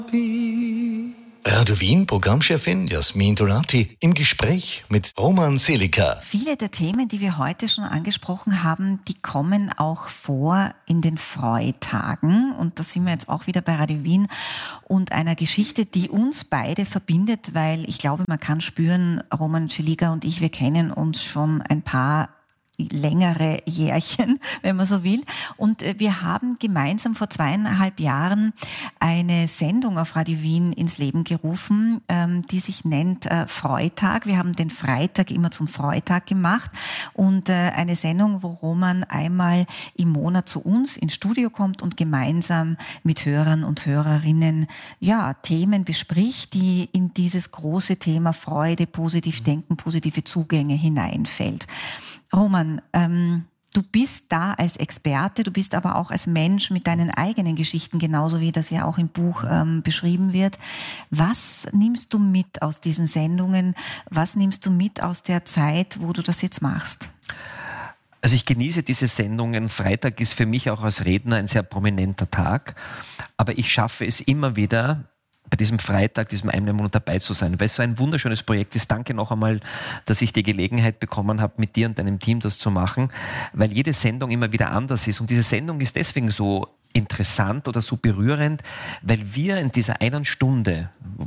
Radio Wien Programmchefin Jasmin Donati im Gespräch mit Roman Selika. Viele der Themen, die wir heute schon angesprochen haben, die kommen auch vor in den Freitagen. Und da sind wir jetzt auch wieder bei Radio Wien und einer Geschichte, die uns beide verbindet, weil ich glaube, man kann spüren, Roman Selika und ich, wir kennen uns schon ein paar längere Jährchen, wenn man so will. Und wir haben gemeinsam vor 2,5 Jahren eine Sendung auf Radio Wien ins Leben gerufen, die sich nennt Freitag. Wir haben den Freitag immer zum Freitag gemacht und eine Sendung, wo Roman einmal im Monat zu uns ins Studio kommt und gemeinsam mit Hörern und Hörerinnen Themen bespricht, die in dieses große Thema Freude, positiv denken, positive Zugänge hineinfällt. Roman, du bist da als Experte, du bist aber auch als Mensch mit deinen eigenen Geschichten, genauso wie das ja auch im Buch beschrieben wird. Was nimmst du mit aus diesen Sendungen? Was nimmst du mit aus der Zeit, wo du das jetzt machst? Also ich genieße diese Sendungen. Freitag ist für mich auch als Redner ein sehr prominenter Tag. Aber ich schaffe es immer wieder, bei diesem Freitag, diesem einen Monat dabei zu sein, weil es so ein wunderschönes Projekt ist. Danke noch einmal, dass ich die Gelegenheit bekommen habe, mit dir und deinem Team das zu machen, weil jede Sendung immer wieder anders ist. Und diese Sendung ist deswegen so interessant oder so berührend, weil wir in dieser einen Stunde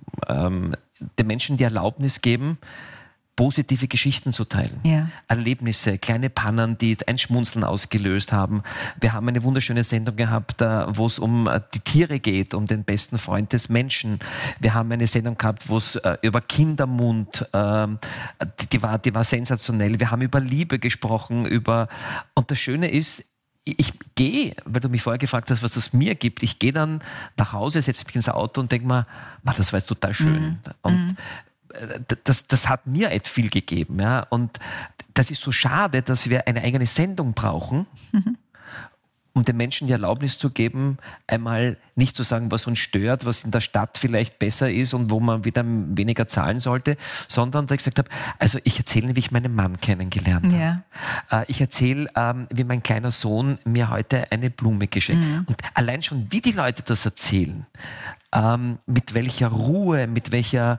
den Menschen die Erlaubnis geben, positive Geschichten zu teilen. Ja. Erlebnisse, kleine Pannen, die ein Schmunzeln ausgelöst haben. Wir haben eine wunderschöne Sendung gehabt, wo es um die Tiere geht, um den besten Freund des Menschen. Wir haben eine Sendung gehabt, wo es über Kindermund, die war sensationell. Wir haben über Liebe gesprochen, und das Schöne ist, ich gehe, weil du mich vorher gefragt hast, was es mir gibt, ich gehe dann nach Hause, setze mich ins Auto und denke mir, das war jetzt total schön. Und das hat mir viel gegeben. Ja? Und das ist so schade, dass wir eine eigene Sendung brauchen, um den Menschen die Erlaubnis zu geben, einmal nicht zu sagen, was uns stört, was in der Stadt vielleicht besser ist und wo man wieder weniger zahlen sollte, sondern dass ich gesagt habe, also ich erzähle, wie ich meinen Mann kennengelernt habe. Ja. Ich erzähle, wie mein kleiner Sohn mir heute eine Blume geschenkt hat. Und allein schon, wie die Leute das erzählen, mit welcher Ruhe, mit welchem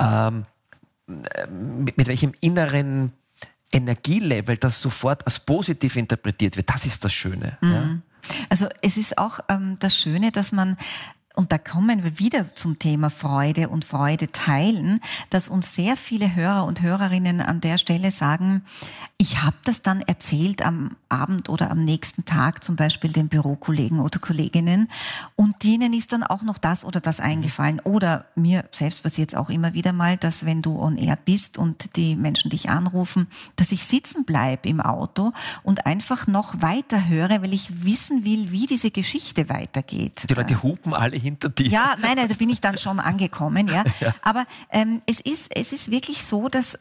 inneren Energielevel das sofort als positiv interpretiert wird. Das ist das Schöne. Ja? Also es ist auch das Schöne, dass man, und da kommen wir wieder zum Thema Freude und Freude teilen, dass uns sehr viele Hörer und Hörerinnen an der Stelle sagen, ich habe das dann erzählt am Abend oder am nächsten Tag, zum Beispiel den Bürokollegen oder Kolleginnen, und denen ist dann auch noch das oder das eingefallen. Oder mir selbst passiert es auch immer wieder mal, dass wenn du on air bist und die Menschen dich anrufen, dass ich sitzen bleibe im Auto und einfach noch weiter höre, weil ich wissen will, wie diese Geschichte weitergeht. Die Leute hupen alle hinter dir. Ja, nein, da bin ich dann schon angekommen, ja. Ja. Aber es ist wirklich so, dass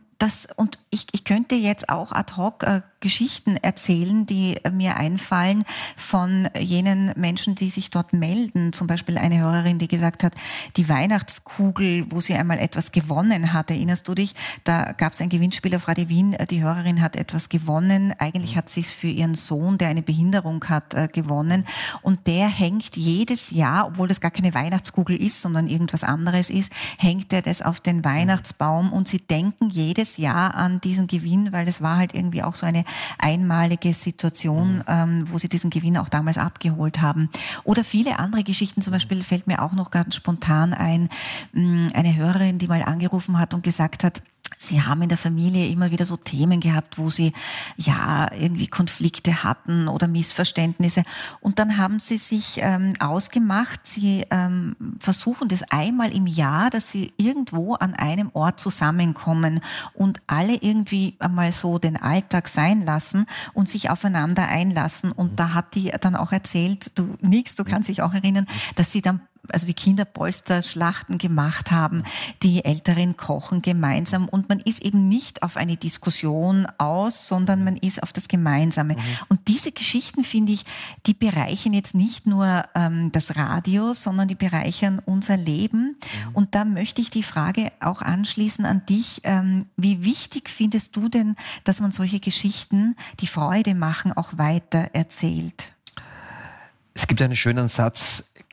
und ich könnte jetzt auch ad hoc Geschichten erzählen, die mir einfallen von jenen Menschen, die sich dort melden. Zum Beispiel eine Hörerin, die gesagt hat, die Weihnachtskugel, wo sie einmal etwas gewonnen hat, erinnerst du dich? Da gab es ein Gewinnspiel auf Radio Wien, die Hörerin hat etwas gewonnen. Eigentlich hat sie es für ihren Sohn, der eine Behinderung hat, gewonnen. Und der hängt jedes Jahr, obwohl das gar keine Weihnachtskugel ist, sondern irgendwas anderes ist, hängt er das auf den Weihnachtsbaum und sie denken jedes Jahr an diesen Gewinn, weil das war halt irgendwie auch so eine einmalige Situation, wo sie diesen Gewinn auch damals abgeholt haben. Oder viele andere Geschichten, zum Beispiel fällt mir auch noch ganz spontan ein, eine Hörerin, die mal angerufen hat und gesagt hat, sie haben in der Familie immer wieder so Themen gehabt, wo sie irgendwie Konflikte hatten oder Missverständnisse. Und dann haben sie sich ausgemacht, sie versuchen das einmal im Jahr, dass sie irgendwo an einem Ort zusammenkommen und alle irgendwie einmal so den Alltag sein lassen und sich aufeinander einlassen. Und da hat die dann auch erzählt, du kannst dich auch erinnern, dass sie dann die Kinder Polsterschlachten gemacht haben, die Älteren kochen gemeinsam und man ist eben nicht auf eine Diskussion aus, sondern man ist auf das Gemeinsame. Und diese Geschichten, finde ich, die bereichern jetzt nicht nur das Radio, sondern die bereichern unser Leben. Und da möchte ich die Frage auch anschließen an dich. Wie wichtig findest du denn, dass man solche Geschichten, die Freude machen, auch weiter erzählt? Es gibt einen schönen Satz: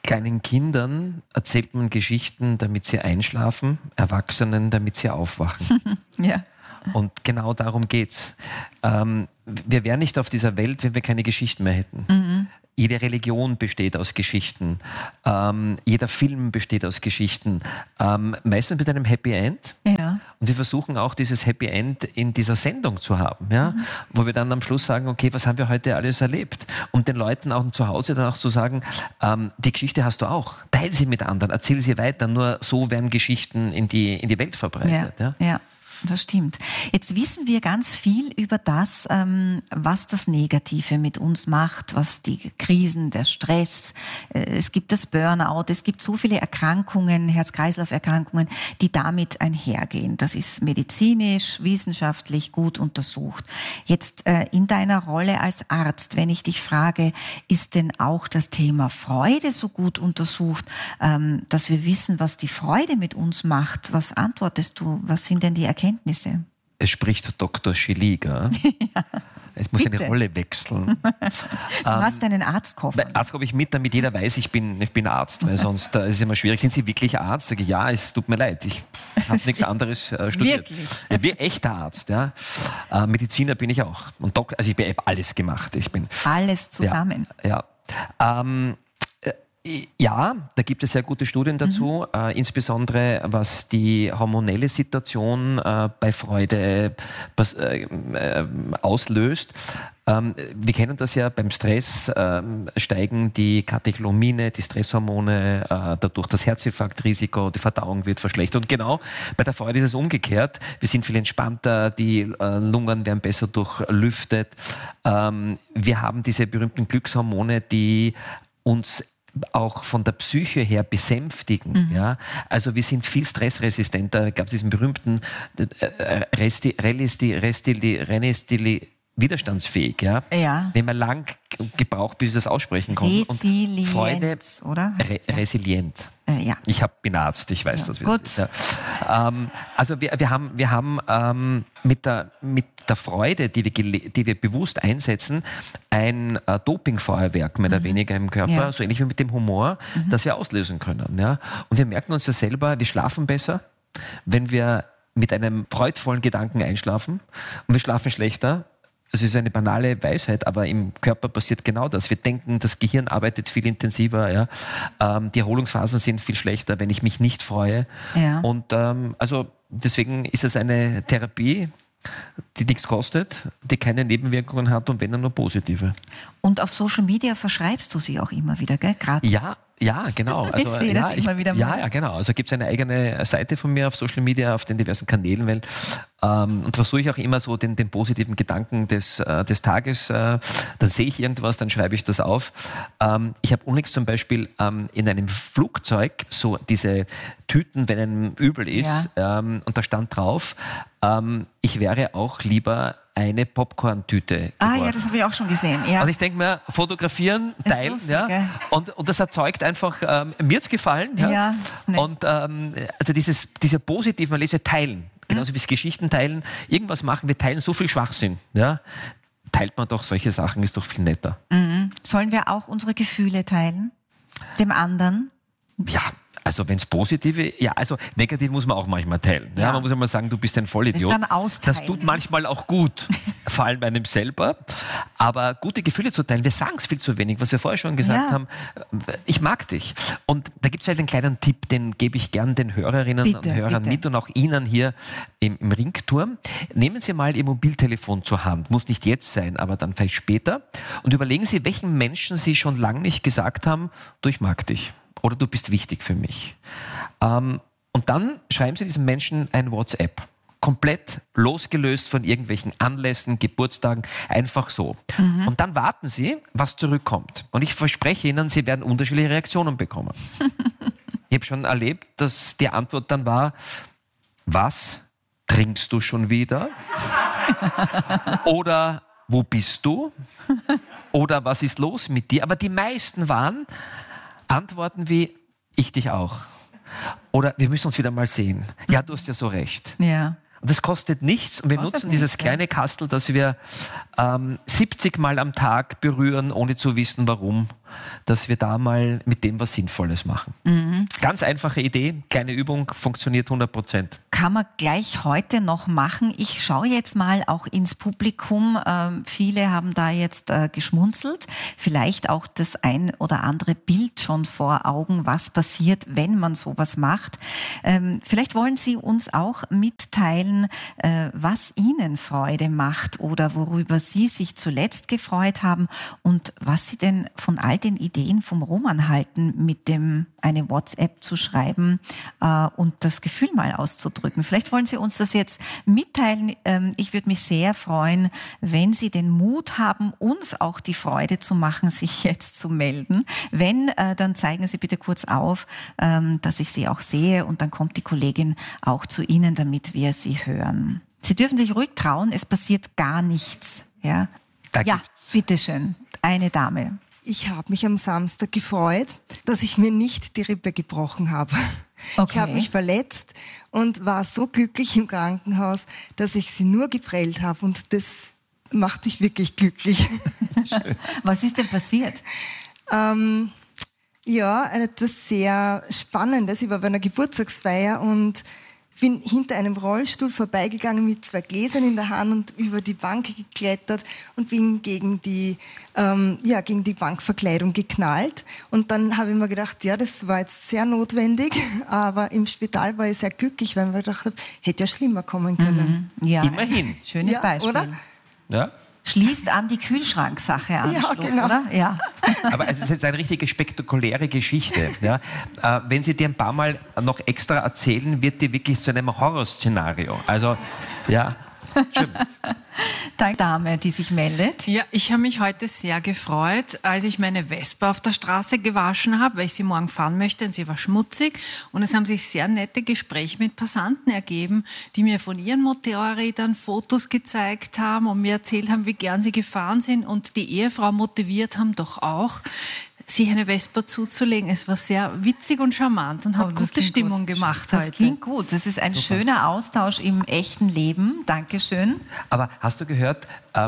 Kleinen Kindern erzählt man Geschichten, damit sie einschlafen, Erwachsenen, damit sie aufwachen. Ja. Und genau darum geht's. Wir wären nicht auf dieser Welt, wenn wir keine Geschichten mehr hätten. Jede Religion besteht aus Geschichten. Jeder Film besteht aus Geschichten. Meistens mit einem Happy End. Ja. Und wir versuchen auch dieses Happy End in dieser Sendung zu haben, ja? Wo wir dann am Schluss sagen, okay, was haben wir heute alles erlebt? Und den Leuten auch zu Hause dann auch zu sagen, die Geschichte hast du auch. Teil sie mit anderen, erzähl sie weiter. Nur so werden Geschichten in die Welt verbreitet. Ja. Das stimmt. Jetzt wissen wir ganz viel über das, was das Negative mit uns macht, was die Krisen, der Stress, es gibt das Burnout, es gibt so viele Erkrankungen, Herz-Kreislauf-Erkrankungen, die damit einhergehen. Das ist medizinisch, wissenschaftlich gut untersucht. Jetzt in deiner Rolle als Arzt, wenn ich dich frage, ist denn auch das Thema Freude so gut untersucht, dass wir wissen, was die Freude mit uns macht? Was antwortest du? Was sind denn die Erkenntnisse? Es spricht Dr. Schilliger. Ja, es muss eine Rolle wechseln. Du hast einen Arztkoffer. Arzt habe ich mit, damit jeder weiß, ich bin Arzt, weil sonst ist es immer schwierig. Sind Sie wirklich Arzt? Sage ich, ja, es tut mir leid, ich habe nichts anderes studiert. Wirklich? Ja, wie echter Arzt. Ja. Mediziner bin ich auch. Und also ich habe alles gemacht. Alles zusammen. Ja. Ja, da gibt es sehr gute Studien dazu, insbesondere was die hormonelle Situation bei Freude auslöst. Wir kennen das ja, beim Stress steigen die Katecholamine, die Stresshormone, dadurch das Herzinfarktrisiko, die Verdauung wird verschlechtert. Und genau bei der Freude ist es umgekehrt. Wir sind viel entspannter, die Lungen werden besser durchlüftet. Wir haben diese berühmten Glückshormone, die uns auch von der Psyche her besänftigen. Ja? Also wir sind viel stressresistenter. Es gab diesen berühmten widerstandsfähig, ja? Den man lang gebraucht, bis ich das aussprechen konnte. Resilienz, Freude, oder? Resilient. Ja. Ich bin Arzt, ich weiß das. Gut. Das ist, ja. Also wir haben mit der Freude, die wir bewusst einsetzen, ein Dopingfeuerwerk mehr oder weniger im Körper, so ähnlich wie mit dem Humor, das wir auslösen können. Ja? Und wir merken uns ja selber, wir schlafen besser, wenn wir mit einem freudvollen Gedanken einschlafen, und wir schlafen schlechter. Das ist eine banale Weisheit, aber im Körper passiert genau das. Wir denken, das Gehirn arbeitet viel intensiver. Ja? Die Erholungsphasen sind viel schlechter, wenn ich mich nicht freue. Ja. Und also deswegen ist es eine Therapie, die nichts kostet, die keine Nebenwirkungen hat und wenn dann nur positive. Und auf Social Media verschreibst du sie auch immer wieder, gell? Gratis. Ja, genau. Also, ich sehe das immer wieder mal. Ja, genau. Also gibt es eine eigene Seite von mir auf Social Media, auf den diversen Kanälen, weil und versuche ich auch immer so den positiven Gedanken des Tages, dann sehe ich irgendwas, dann schreibe ich das auf. Ich habe unlängst zum Beispiel in einem Flugzeug so diese Tüten, wenn einem übel ist, und da stand drauf, ich wäre auch lieber eine Popcorn-Tüte geworden. Ja, das habe ich auch schon gesehen. Ja. Und ich denke mir, fotografieren, teilen, lustig, ja. Und das erzeugt einfach, mir hat's gefallen. Ja. Und also diese positiven, man lese teilen, genauso wie es Geschichten teilen, irgendwas machen, wir teilen so viel Schwachsinn. Ja. Teilt man doch solche Sachen, ist doch viel netter. Sollen wir auch unsere Gefühle teilen? Dem anderen? Ja. Also wenn es positive, also negativ muss man auch manchmal teilen. Ja. Man muss immer sagen, du bist ein Vollidiot. Das tut manchmal auch gut, vor allem einem selber. Aber gute Gefühle zu teilen, wir sagen es viel zu wenig, was wir vorher schon gesagt haben. Ich mag dich. Und da gibt es halt einen kleinen Tipp, den gebe ich gern den Hörerinnen und Hörern mit und auch Ihnen hier im Ringturm. Nehmen Sie mal Ihr Mobiltelefon zur Hand. Muss nicht jetzt sein, aber dann vielleicht später. Und überlegen Sie, welchen Menschen Sie schon lange nicht gesagt haben, du, ich mag dich. Oder du bist wichtig für mich. Und dann schreiben Sie diesem Menschen ein WhatsApp. Komplett losgelöst von irgendwelchen Anlässen, Geburtstagen, einfach so. Und dann warten Sie, was zurückkommt. Und ich verspreche Ihnen, Sie werden unterschiedliche Reaktionen bekommen. Ich habe schon erlebt, dass die Antwort dann war, was? Trinkst du schon wieder? Oder wo bist du? Oder was ist los mit dir? Aber die meisten waren Antworten wie, ich dich auch. Oder wir müssen uns wieder mal sehen. Ja, du hast ja so recht. Ja. Und das kostet nichts. Und wir nutzen dieses kleine Kastel, das wir 70 Mal am Tag berühren, ohne zu wissen, warum. dass wir da mal mit dem was Sinnvolles machen. Ganz einfache Idee, kleine Übung, funktioniert 100%. Kann man gleich heute noch machen. Ich schaue jetzt mal auch ins Publikum. Viele haben da jetzt geschmunzelt. Vielleicht auch das ein oder andere Bild schon vor Augen, was passiert, wenn man sowas macht. Vielleicht wollen Sie uns auch mitteilen, was Ihnen Freude macht oder worüber Sie sich zuletzt gefreut haben und was Sie denn von all den Ideen vom Roman halten, mit dem eine WhatsApp zu schreiben und das Gefühl mal auszudrücken. Vielleicht wollen Sie uns das jetzt mitteilen. Ich würde mich sehr freuen, wenn Sie den Mut haben, uns auch die Freude zu machen, sich jetzt zu melden. Wenn, dann zeigen Sie bitte kurz auf, dass ich Sie auch sehe und dann kommt die Kollegin auch zu Ihnen, damit wir Sie hören. Sie dürfen sich ruhig trauen, es passiert gar nichts. Ja, bitteschön, eine Dame. Ich habe mich am Samstag gefreut, dass ich mir nicht die Rippe gebrochen habe. Okay. Ich habe mich verletzt und war so glücklich im Krankenhaus, dass ich sie nur geprellt habe und das macht mich wirklich glücklich. Was ist denn passiert? Etwas sehr Spannendes. Ich war bei einer Geburtstagsfeier und bin hinter einem Rollstuhl vorbeigegangen mit 2 Gläsern in der Hand und über die Bank geklettert und bin gegen die Bankverkleidung geknallt. Und dann habe ich mir gedacht, ja, das war jetzt sehr notwendig, aber im Spital war ich sehr glücklich, weil ich mir gedacht habe, hätte ja schlimmer kommen können. Ja, immerhin. Schönes Beispiel. Oder? Ja. Schließt an die Kühlschranksache an, genau. Oder? Ja. Aber es ist jetzt eine richtige spektakuläre Geschichte. Ja? Wenn Sie die ein paar Mal noch extra erzählen, wird die wirklich zu einem Horrorszenario. Also, ja, schön. Danke, Dame, die sich meldet. Ja, ich habe mich heute sehr gefreut, als ich meine Vespa auf der Straße gewaschen habe, weil ich sie morgen fahren möchte und sie war schmutzig. Und es haben sich sehr nette Gespräche mit Passanten ergeben, die mir von ihren Motorrädern Fotos gezeigt haben und mir erzählt haben, wie gern sie gefahren sind und die Ehefrau motiviert haben, doch auch sich eine Vespa zuzulegen. Es war sehr witzig und charmant und hat gute Stimmung gemacht heute. Das klingt gut. Das ist ein schöner Austausch im echten Leben. Dankeschön. Aber hast du gehört,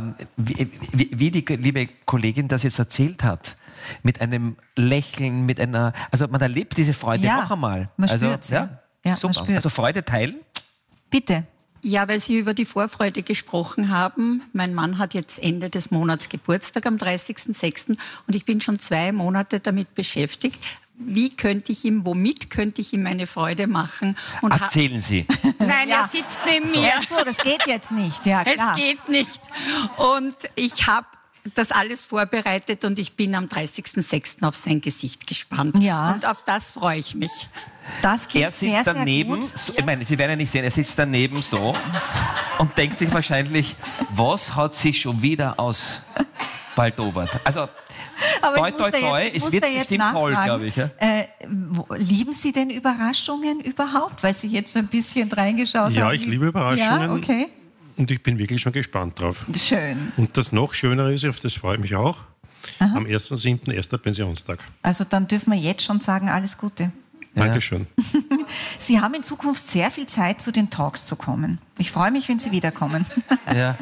wie die liebe Kollegin das jetzt erzählt hat? Mit einem Lächeln, also man erlebt diese Freude noch einmal. Man spürt sie. Ja, super. Also Freude teilen? Bitte. Ja, weil Sie über die Vorfreude gesprochen haben. Mein Mann hat jetzt Ende des Monats Geburtstag am 30.06. und ich bin schon 2 Monate damit beschäftigt. Womit könnte ich ihm eine Freude machen? Und erzählen Sie. Nein, er sitzt neben mir. Ach so, das geht jetzt nicht. Ja, klar. Es geht nicht. Und ich habe das alles vorbereitet und ich bin am 30.06. auf sein Gesicht gespannt. Ja. Und auf das freue ich mich. Das klingt er sitzt sehr, sehr daneben, gut. ich meine, Sie werden ja nicht sehen, er sitzt daneben so und denkt sich wahrscheinlich, was hat sie schon wieder aus Baldowert? Also, toi, toi, toi, es wird bestimmt toll, glaube ich. Ja? Lieben Sie denn Überraschungen überhaupt? Weil Sie jetzt so ein bisschen reingeschaut haben. Ja, ich liebe Überraschungen. Ja, okay. Und ich bin wirklich schon gespannt drauf. Schön. Und das noch Schönere ist, auf das freue ich mich auch, am 1.7., erster Pensionstag. Also dann dürfen wir jetzt schon sagen, alles Gute. Dankeschön. Sie haben in Zukunft sehr viel Zeit, zu den Talks zu kommen. Ich freue mich, wenn Sie wiederkommen. Ja.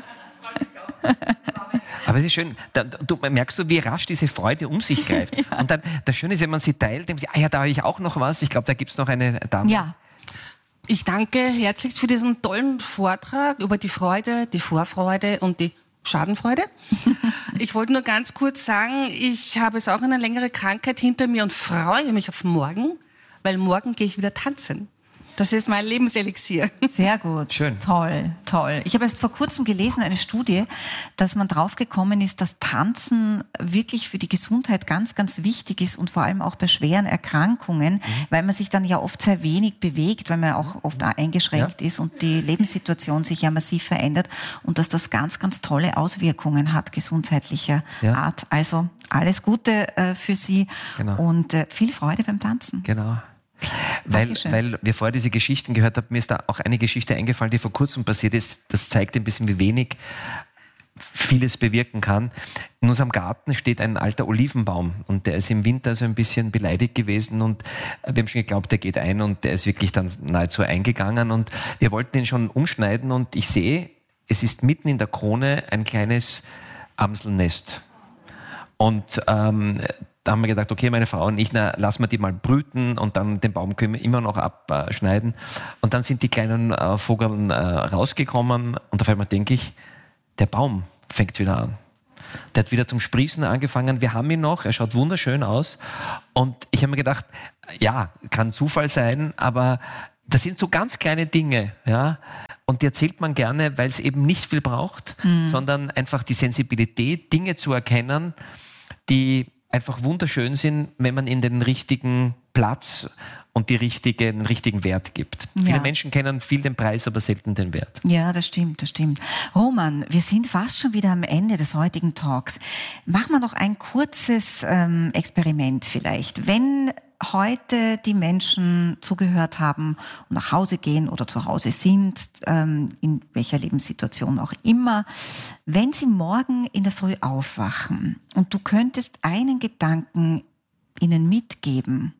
Aber es ist schön, merkst du, wie rasch diese Freude um sich greift. Ja. Und dann, das Schöne ist, wenn man sie teilt, denkt man, da habe ich auch noch was. Ich glaube, da gibt es noch eine Dame. Ja. Ich danke herzlichst für diesen tollen Vortrag über die Freude, die Vorfreude und die Schadenfreude. Ich wollte nur ganz kurz sagen, ich habe es auch eine längere Krankheit hinter mir und freue mich auf morgen, weil morgen gehe ich wieder tanzen. Das ist mein Lebenselixier. Sehr gut. Schön. Toll, toll. Ich habe erst vor kurzem gelesen, eine Studie, dass man draufgekommen ist, dass Tanzen wirklich für die Gesundheit ganz, ganz wichtig ist und vor allem auch bei schweren Erkrankungen, weil man sich dann ja oft sehr wenig bewegt, weil man auch oft eingeschränkt ist und die Lebenssituation sich ja massiv verändert und dass das ganz, ganz tolle Auswirkungen hat, gesundheitlicher Art. Also alles Gute für Sie und viel Freude beim Tanzen. Genau. Weil wir vorher diese Geschichten gehört haben, mir ist da auch eine Geschichte eingefallen, die vor kurzem passiert ist. Das zeigt ein bisschen, wie wenig vieles bewirken kann. In unserem Garten steht ein alter Olivenbaum und der ist im Winter so ein bisschen beleidigt gewesen und wir haben schon geglaubt, der geht ein und der ist wirklich dann nahezu eingegangen und wir wollten ihn schon umschneiden und ich sehe, es ist mitten in der Krone ein kleines Amselnest. Und da haben wir gedacht, okay, meine Frau und ich, lassen wir die mal brüten und dann den Baum können wir immer noch abschneiden. Und dann sind die kleinen Vogeln rausgekommen und auf einmal denke ich, der Baum fängt wieder an. Der hat wieder zum Sprießen angefangen. Wir haben ihn noch, er schaut wunderschön aus. Und ich habe mir gedacht, ja, kann Zufall sein, aber das sind so ganz kleine Dinge, ja. Und die erzählt man gerne, weil es eben nicht viel braucht, sondern einfach die Sensibilität, Dinge zu erkennen, die einfach wunderschön sind, wenn man in den richtigen Platz und den richtigen Wert gibt. Ja. Viele Menschen kennen viel den Preis, aber selten den Wert. Ja, das stimmt. Roman, wir sind fast schon wieder am Ende des heutigen Talks. Machen wir noch ein kurzes Experiment vielleicht. Wenn heute die Menschen zugehört haben und nach Hause gehen oder zu Hause sind, in welcher Lebenssituation auch immer, wenn sie morgen in der Früh aufwachen und du könntest einen Gedanken ihnen mitgeben,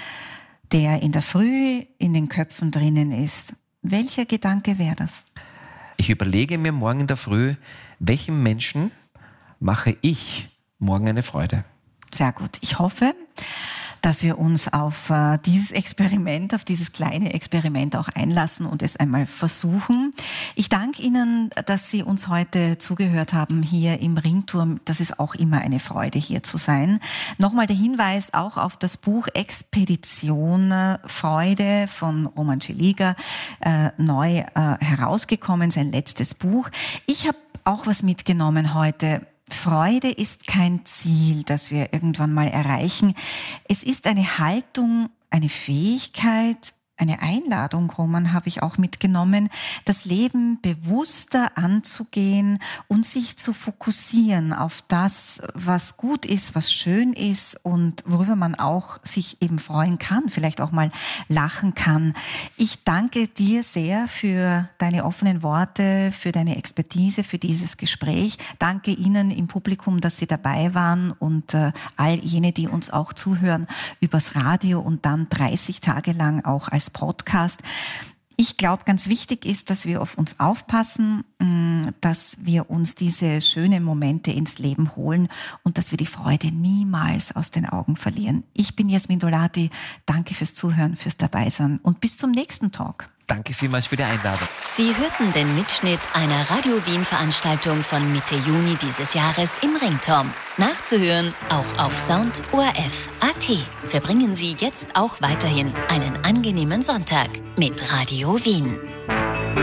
der in der Früh in den Köpfen drinnen ist, welcher Gedanke wäre das? Ich überlege mir morgen in der Früh, welchem Menschen mache ich morgen eine Freude? Sehr gut. Ich hoffe, dass wir uns auf dieses Experiment, auf dieses kleine Experiment auch einlassen und es einmal versuchen. Ich danke Ihnen, dass Sie uns heute zugehört haben hier im Ringturm. Das ist auch immer eine Freude, hier zu sein. Nochmal der Hinweis auch auf das Buch Expedition Freude von Roman Celiga, neu herausgekommen, sein letztes Buch. Ich habe auch was mitgenommen heute. Freude ist kein Ziel, das wir irgendwann mal erreichen. Es ist eine Haltung, eine Fähigkeit, eine Einladung, Roman, habe ich auch mitgenommen, das Leben bewusster anzugehen und sich zu fokussieren auf das, was gut ist, was schön ist und worüber man auch sich eben freuen kann, vielleicht auch mal lachen kann. Ich danke dir sehr für deine offenen Worte, für deine Expertise, für dieses Gespräch. Danke Ihnen im Publikum, dass Sie dabei waren und all jene, die uns auch zuhören übers Radio und dann 30 Tage lang auch als Podcast. Ich glaube, ganz wichtig ist, dass wir auf uns aufpassen, dass wir uns diese schönen Momente ins Leben holen und dass wir die Freude niemals aus den Augen verlieren. Ich bin Jasmin Dolati. Danke fürs Zuhören, fürs Dabeisein und bis zum nächsten Talk. Danke vielmals für die Einladung. Sie hörten den Mitschnitt einer Radio Wien-Veranstaltung von Mitte Juni dieses Jahres im Ringturm. Nachzuhören auch auf Sound ORF.at. Verbringen Sie jetzt auch weiterhin einen angenehmen Sonntag mit Radio Wien.